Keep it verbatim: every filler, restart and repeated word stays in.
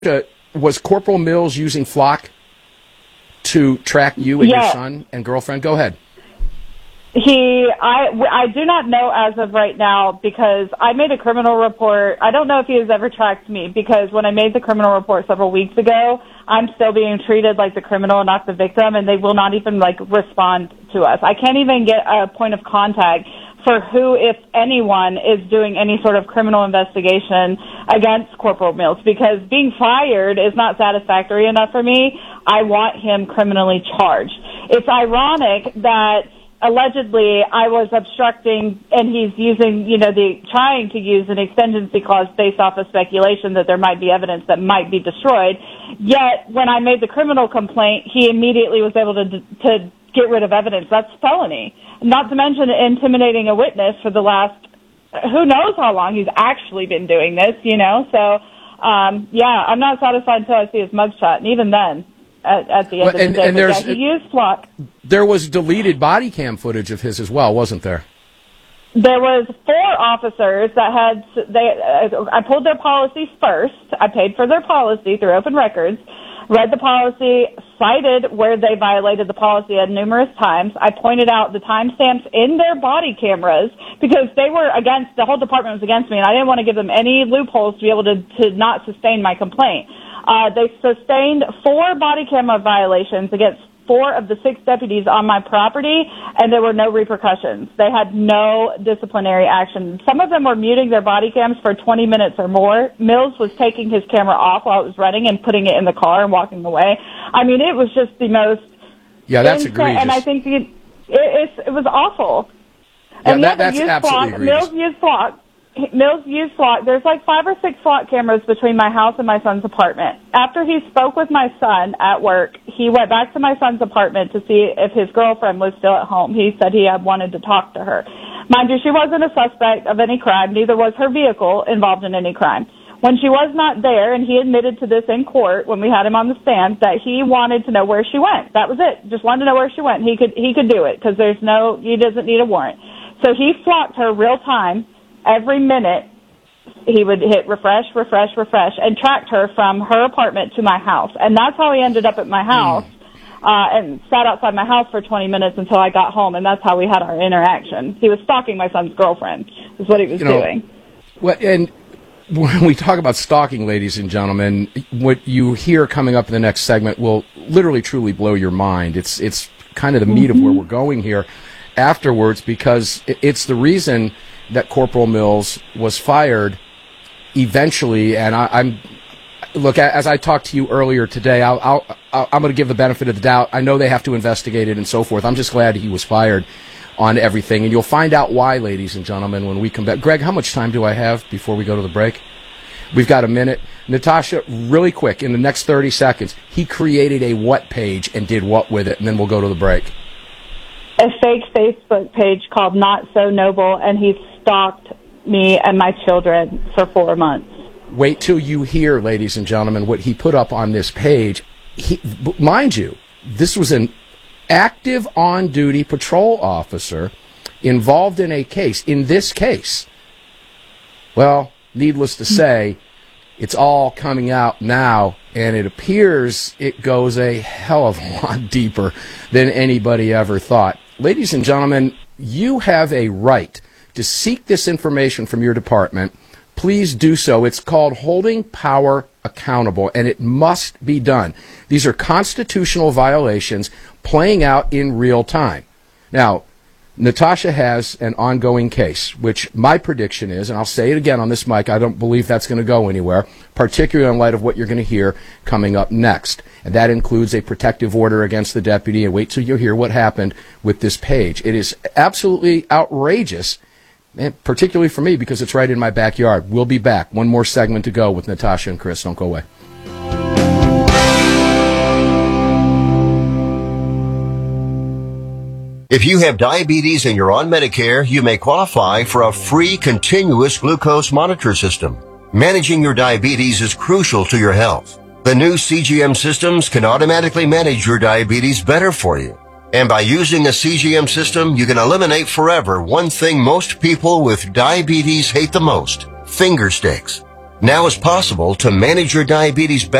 uh, was Corporal Mills using Flock to track you and Yeah. your son and girlfriend? Go ahead. He, I, I do not know as of right now because I made a criminal report. I don't know if he has ever tracked me because when I made the criminal report several weeks ago, I'm still being treated like the criminal, not the victim, and they will not even like respond to us. I can't even get a point of contact for who, if anyone, is doing any sort of criminal investigation against Corporal Mills because being fired is not satisfactory enough for me. I want him criminally charged. It's ironic that allegedly I was obstructing and he's using, you know, the trying to use an exigency clause based off of speculation that there might be evidence that might be destroyed. Yet when I made the criminal complaint, he immediately was able to to get rid of evidence. That's felony. Not to mention intimidating a witness for the last, who knows how long he's actually been doing this, you know? So, um, yeah, I'm not satisfied until I see his mugshot. And even then, at, at the end Well, of the and- day, and but there's- yeah, he used Flock. There was deleted body cam footage of his as well, wasn't there? There was four officers that had, they, uh, I pulled their policies first. I paid for their policy through open records, read the policy, cited where they violated the policy at numerous times. I pointed out the timestamps in their body cameras because they were against, the whole department was against me, and I didn't want to give them any loopholes to be able to, to not sustain my complaint. Uh, they sustained four body camera violations against four of the six deputies on my property, and there were no repercussions. They had no disciplinary action. Some of them were muting their body cams for twenty minutes or more. Mills was taking his camera off while it was running and putting it in the car and walking away. I mean, it was just the most... Yeah, that's insane, egregious. and I think it, it, it's, it was awful. Yeah, and that, yet that's they used absolutely Flock. egregious. Mills used Flock. Mills used Flock. There's like five or six Flock cameras between my house and my son's apartment. After he spoke with my son at work, he went back to my son's apartment to see if his girlfriend was still at home. He said he had wanted to talk to her. Mind you, she wasn't a suspect of any crime. Neither was her vehicle involved in any crime. When she was not there, and he admitted to this in court when we had him on the stand, that he wanted to know where she went. That was it. Just wanted to know where she went. He could he could do it because there's no he doesn't need a warrant. So he flocked her real time. Every minute, he would hit refresh, refresh, refresh, and tracked her from her apartment to my house. And that's how he ended up at my house, uh, and sat outside my house for twenty minutes until I got home, and that's how we had our interaction. He was stalking my son's girlfriend, is what he was You know, doing. Well, and when we talk about stalking, ladies and gentlemen, what you hear coming up in the next segment will literally, truly blow your mind. It's, it's kind of the meat Mm-hmm. of where we're going here afterwards, because it's the reason that Corporal Mills was fired eventually. And I, I'm look, as I talked to you earlier today, I'll, I'll, I'll, I'm going to give the benefit of the doubt. I know they have to investigate it and so forth. I'm just glad he was fired on everything, and you'll find out why, ladies and gentlemen, when we come back. Greg, how much time do I have before we go to the break? We've got a minute. Natasha, really quick, in the next thirty seconds, he created a what page and did what with it, and then we'll go to the break. A fake Facebook page called Not So Noble, and he stalked me and my children for four months. Wait till you hear, ladies and gentlemen, what he put up on this page. He, mind you, this was an active on-duty patrol officer involved in a case. In this case, well, needless to say, it's all coming out now, and it appears it goes a hell of a lot deeper than anybody ever thought. Ladies and gentlemen, you have a right to seek this information from your department. Please do so. It's called holding power accountable, and it must be done. These are constitutional violations playing out in real time. Now, Natasha has an ongoing case, which my prediction is, and I'll say it again on this mic, I don't believe that's going to go anywhere, particularly in light of what you're going to hear coming up next. And that includes a protective order against the deputy, and wait till you hear what happened with this page. It is absolutely outrageous, and particularly for me, because it's right in my backyard. We'll be back. One more segment to go with Natasha and Chris. Don't go away. If you have diabetes and you're on Medicare, you may qualify for a free continuous glucose monitor system. Managing your diabetes is crucial to your health. The new C G M systems can automatically manage your diabetes better for you. And by using a C G M system, you can eliminate forever one thing most people with diabetes hate the most: finger sticks. Now is possible to manage your diabetes better.